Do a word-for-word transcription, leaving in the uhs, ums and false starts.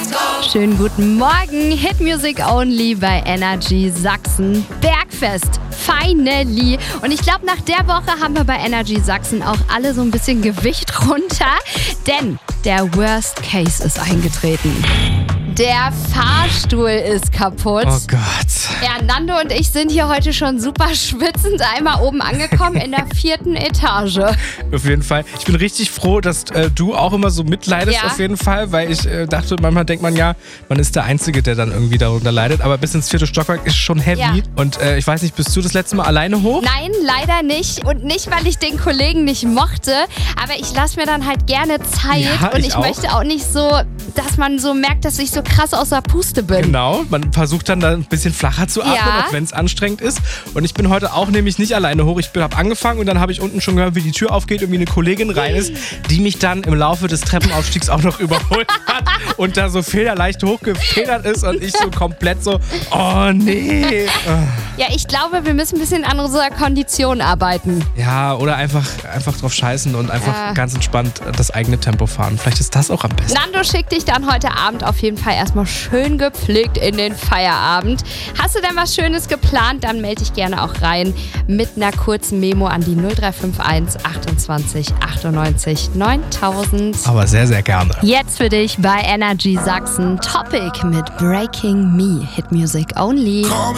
Schönen guten Morgen. Hit Music Only bei Energy Sachsen. Bergfest. Finally. Und ich glaube, nach der Woche haben wir bei Energy Sachsen auch alle so ein bisschen Gewicht runter. Denn der Worst Case ist eingetreten. Der Fahrstuhl ist kaputt. Oh Gott. Ja, Nando und ich sind hier heute schon super schwitzend einmal oben angekommen in der vierten Etage. Auf jeden Fall. Ich bin richtig froh, dass äh, du auch immer so mitleidest, Ja. auf jeden Fall, weil ich äh, dachte, manchmal denkt man ja, man ist der Einzige, der dann irgendwie darunter leidet. Aber bis ins vierte Stockwerk ist schon heavy. Ja. Und äh, ich weiß nicht, bist du das letzte Mal alleine hoch? Nein, leider nicht. Und nicht, weil ich den Kollegen nicht mochte. Aber ich lasse mir dann halt gerne Zeit. Ja, und ich ich auch. möchte auch nicht so, dass man so merkt, dass ich so krass außer Puste bin. Genau, man versucht dann da ein bisschen flacher zu atmen, Ja. auch wenn es anstrengend ist. Und ich bin heute auch nämlich nicht alleine hoch. Ich habe angefangen und dann habe ich unten schon gehört, wie die Tür aufgeht und wie eine Kollegin rein ist, die mich dann im Laufe des Treppenaufstiegs auch noch überholt hat und da so federleicht hochgefedert ist und ich so komplett so, oh nee. Ja, ich glaube, wir müssen ein bisschen an unserer Kondition arbeiten. Ja, oder einfach, einfach drauf scheißen und einfach Ja. ganz entspannt das eigene Tempo fahren. Vielleicht ist das auch am besten. Nando schickt dich dann heute Abend auf jeden Fall erstmal schön gepflegt in den Feierabend. Hast du denn was Schönes geplant? Dann melde dich gerne auch rein mit einer kurzen Memo an die null drei fünf eins achtundzwanzig achtundneunzig neuntausend. Aber sehr, sehr gerne. Jetzt für dich bei Energy Sachsen Topic mit Breaking Me. Hit Music Only.